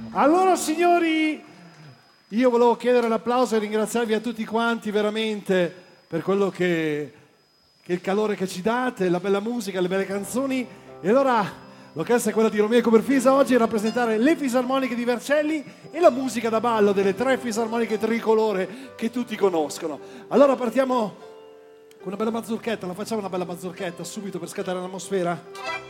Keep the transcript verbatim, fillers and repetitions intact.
Allora signori, io volevo chiedere l'applauso e ringraziarvi a tutti quanti veramente per quello che, che il calore che ci date, la bella musica, le belle canzoni. E allora l'orchestra è quella di Romeo Coperfisa oggi a rappresentare le fisarmoniche di Vercelli e la musica da ballo delle tre fisarmoniche tricolore che tutti conoscono. Allora partiamo con una bella mazurchetta, la facciamo una bella mazurchetta subito per scattare l'atmosfera?